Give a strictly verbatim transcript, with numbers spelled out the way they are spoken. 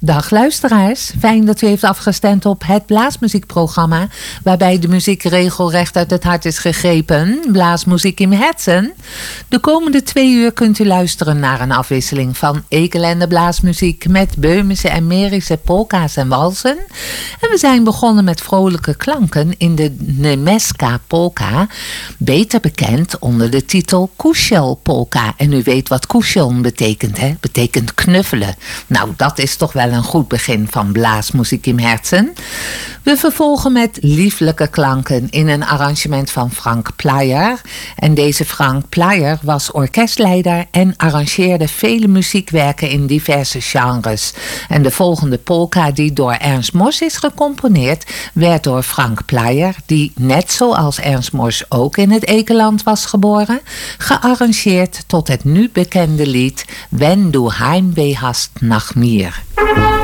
Dag luisteraars, fijn dat u heeft afgestemd op het Blaasmuziekprogramma, waarbij de muziek regelrecht uit het hart is gegrepen, Blaasmuziek im Herzen. De komende twee uur kunt u luisteren naar een afwisseling van ekelende blaasmuziek met Böhmische en Mährische polka's en walsen. En we zijn begonnen met vrolijke klanken in de Německá polka, beter bekend onder de titel Kušel polka. En u weet wat kušel betekent, hè? Betekent knuffelen. Nou, dat is toch wel een goed begin van Blaasmuziek im Herzen. We vervolgen met lieflijke klanken in een arrangement van Frank Player. En deze Frank Player was orkestleider en arrangeerde vele muziekwerken in diverse genres. En de volgende polka die door Ernst Mos is gecomponeerd, werd door Frank Player, die net zoals Ernst Mos ook in het Ekeland was geboren, gearrangeerd tot het nu bekende lied Wenn du Heimweh hast nach mir.